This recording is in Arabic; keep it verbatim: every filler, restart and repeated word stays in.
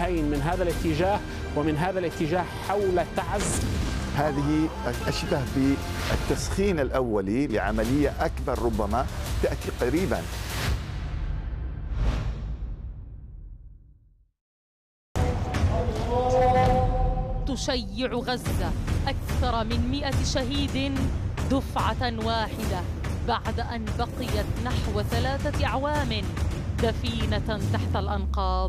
الاتجاهين، من هذا الاتجاه ومن هذا الاتجاه، حول تعز. هذه أشبه بالتسخين الأولي لعملية أكبر ربما تأتي قريبا. تشيع غزة أكثر من مئة شهيد دفعة واحدة بعد أن بقيت نحو ثلاثة أعوام دفينة تحت الأنقاض.